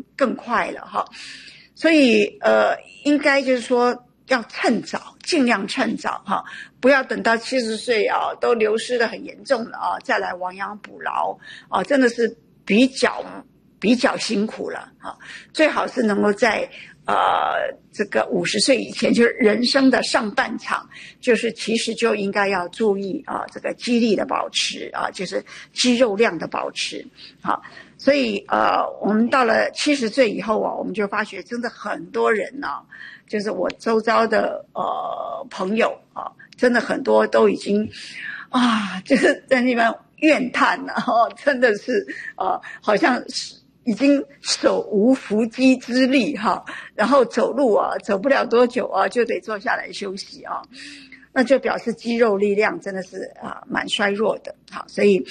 更快了哈。所以应该就是说要趁早，尽量趁早哈，不要等到70岁啊都流失得很严重了啊，再来亡羊补牢啊，真的是比较辛苦了啊。最好是能够在这个50岁以前，就是人生的上半场，就是其实就应该要注意啊，这个肌力的保持啊，就是肌肉量的保持。好，所以我们到了70岁以后啊，我们就发觉真的很多人呢，就是我周遭的朋友啊，真的很多都已经就是在那边怨叹了真的是好像是已经手无缚鸡之力哈，然后走路走不了多久就得坐下来休息那就表示肌肉力量真的是蛮衰弱的。好，所以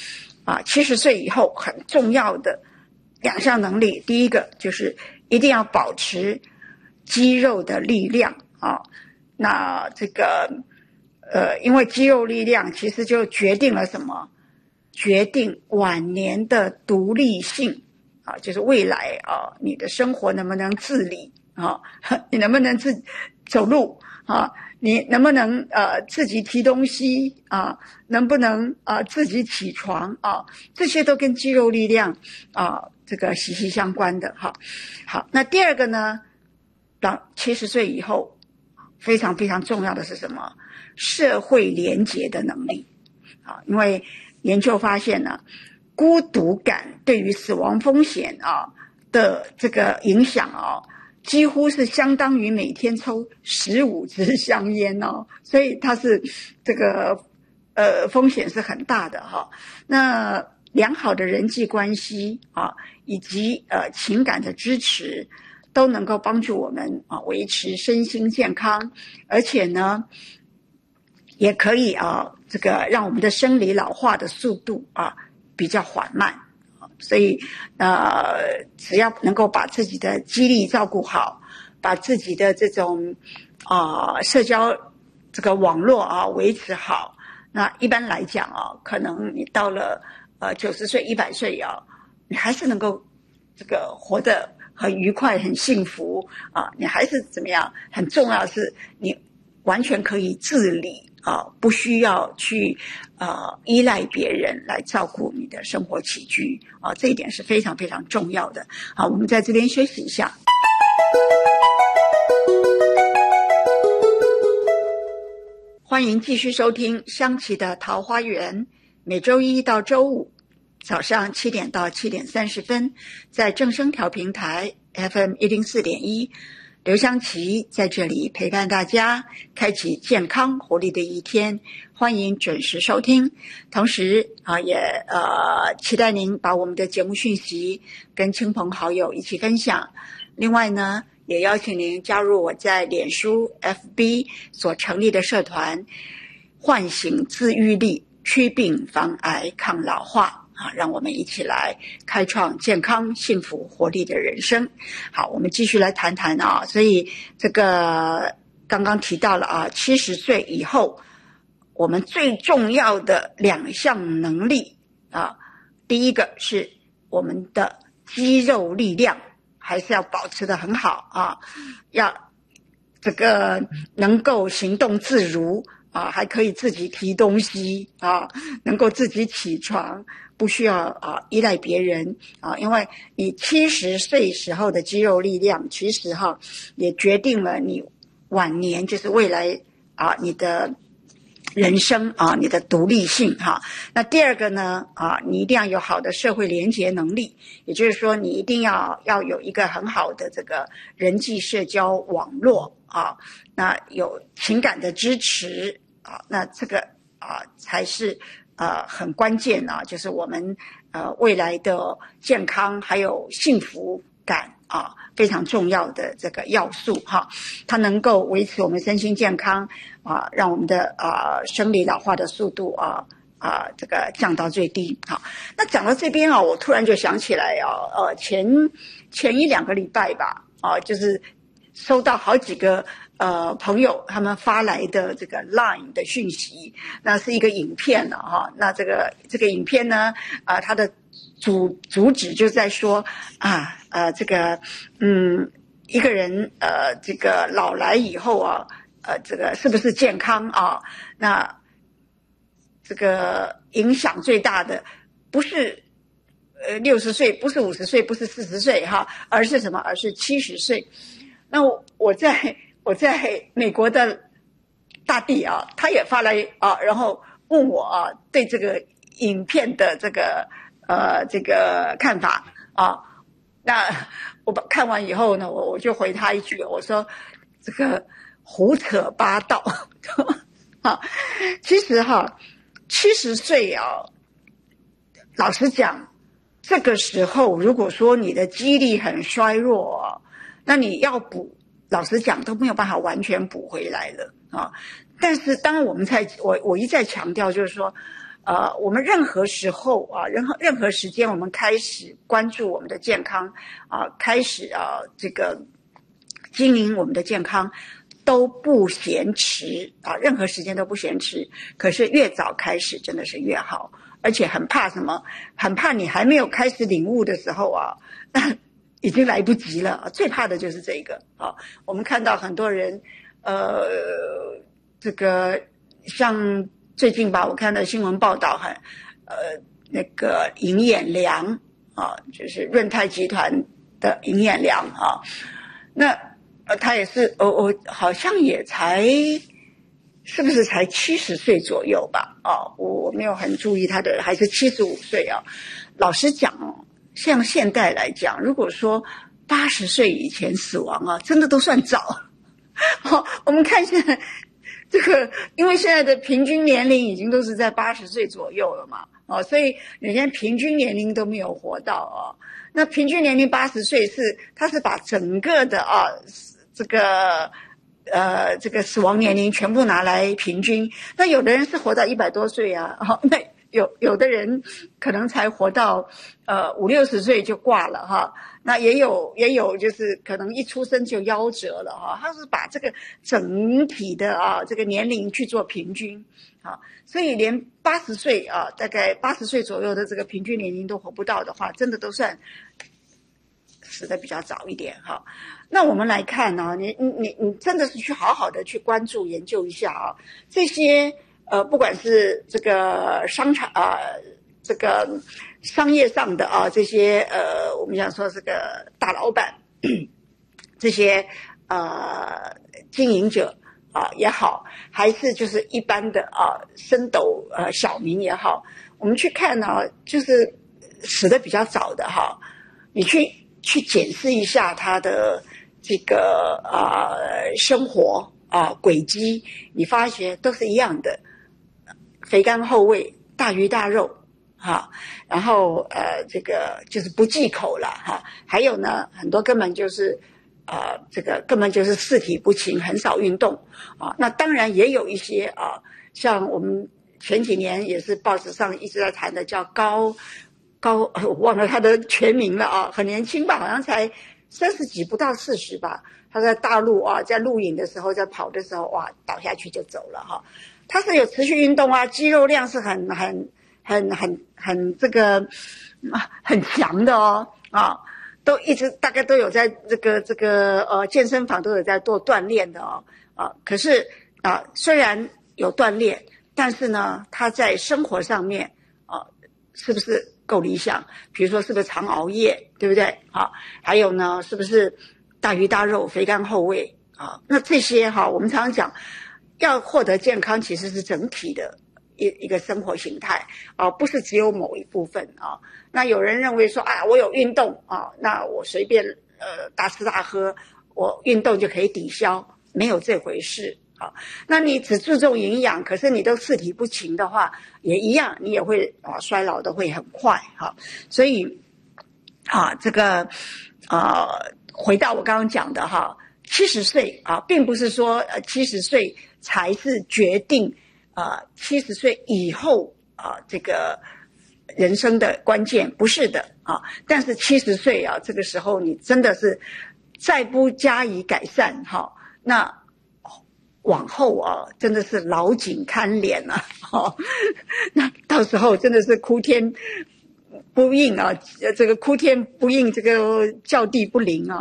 70岁以后很重要的2项能力，第一个就是一定要保持肌肉的力量那这个因为肌肉力量其实就决定了什么？决定晚年的独立性就是未来你的生活能不能自理你能不能走路你能不能自己提东西能不能自己起床这些都跟肌肉力量这个息息相关的好，那第二个呢，到70岁以后非常非常重要的是什么？社会连结的能力因为研究发现呢，孤独感对于死亡风险的这个影响几乎是相当于每天抽15支香烟所以它是这个风险是很大的那良好的人际关系以及情感的支持都能够帮助我们维持身心健康，而且呢也可以这个让我们的生理老化的速度比较缓慢。所以只要能够把自己的肌力照顾好，把自己的这种社交这个网络维持好，那一般来讲可能你到了90岁100岁你还是能够这个活得很愉快很幸福你还是怎么样，很重要的是你完全可以自理不需要去依赖别人来照顾你的生活起居这一点是非常非常重要的。好，我们在这边休息一下。欢迎继续收听香琪的桃花源，每周一到周五早上7点到7点30分，在正声调频台 FM 104.1，刘香琪在这里陪伴大家，开启健康活力的一天，欢迎准时收听。同时也期待您把我们的节目讯息跟亲朋好友一起分享。另外呢，也邀请您加入我在脸书 FB 所成立的社团，唤醒自愈力，祛病防癌抗老化让我们一起来开创健康幸福活力的人生。好，我们继续来谈谈所以这个刚刚提到了70岁以后我们最重要的2项能力第一个是我们的肌肉力量还是要保持得很好要这个能够行动自如还可以自己提东西能够自己起床，不需要依赖别人因为你70岁时候的肌肉力量其实也决定了你晚年就是未来你的人生你的独立性那第二个呢你一定要有好的社会连结能力，也就是说你一定要有一个很好的这个人际社交网络那有情感的支持那这个才是很关键就是我们未来的健康还有幸福感非常重要的这个要素它能够维持我们身心健康让我们的生理老化的速度这个降到最低。好，那讲到这边我突然就想起来前1-2个礼拜吧就是收到好几个朋友他们发来的这个 Line 的讯息，那是一个影片了哈。那这个影片呢，它的主旨就在说这个一个人这个老来以后啊，这个是不是健康啊？那这个影响最大的不是60岁，不是50岁，不是40岁哈，而是什么？而是70岁。那我在美国的大地啊，他也发来然后问我对这个影片的这个看法啊。那我看完以后呢，我就回他一句，我说这个胡扯八道其实70岁老实讲，这个时候如果说你的肌力很衰弱那你要补，老实讲都没有办法完全补回来了但是当然我一再强调就是说我们任何时候任何时间我们开始关注我们的健康开始这个经营我们的健康都不嫌迟任何时间都不嫌迟。可是越早开始真的是越好，而且很怕什么？很怕你还没有开始领悟的时候已经来不及了。最怕的就是这个我们看到很多人这个像最近吧，我看到新闻报道那个尹衍梁就是润泰集团的尹衍梁那他也是我好像也才是不是才70岁左右吧我没有很注意他的，还是75岁老实讲像现代来讲，如果说80岁以前死亡真的都算早我们看现在这个，因为现在的平均年龄已经都是在80岁左右了嘛所以人家平均年龄都没有活到那平均年龄80岁他是把整个的这个死亡年龄全部拿来平均。那有的人是活到100多岁那有的人可能才活到50-60岁就挂了那也有就是可能一出生就夭折了他是把这个整体的这个年龄去做平均所以连80岁大概80岁左右的这个平均年龄都活不到的话，真的都算死得比较早一点那我们来看你真的是去好好的去关注研究一下这些不管是这个商场这个商业上的这些我们讲说这个大老板这些经营者也好，还是就是一般的升斗小民也好，我们去看就是死得比较早的你去检视一下他的这个生活轨迹，你发觉都是一样的，肥甘厚味，大鱼大肉然后这个就是不忌口了还有呢，很多根本就是这个根本就是四体不勤，很少运动那当然也有一些像我们前几年也是报纸上一直在谈的叫高我忘了他的全名了很年轻吧，好像才30几不到40吧。他在大陆在录影的时候，在跑的时候倒下去就走了他是有持续运动肌肉量是很这个很强的都一直大概都有在这个健身房都有在做锻炼的可是虽然有锻炼，但是呢他在生活上面是不是够理想？比如说是不是常熬夜，对不对还有呢是不是大鱼大肉，肥甘厚味那这些我们常常讲要获得健康其实是整体的一个生活形态不是只有某一部分那有人认为说我有运动那我随便大吃大喝，我运动就可以抵消，没有这回事那你只注重营养，可是你都四体不勤的话，也一样，你也会衰老的会很快所以这个回到我刚刚讲的70岁并不是说70岁才是决定70岁以后这个人生的关键，不是的但是70岁这个时候你真的是再不加以改善哈，那往后啊，真的是老井堪怜啊！那到时候真的是哭天不应啊，这个哭天不应，这个叫地不灵啊！